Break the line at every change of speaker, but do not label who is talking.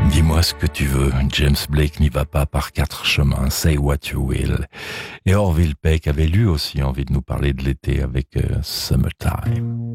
Dis-moi ce que tu veux, James Blake n'y va pas par 4 chemins, say what you will. Et Orville Peck avait lui aussi envie de nous parler de l'été avec Summertime.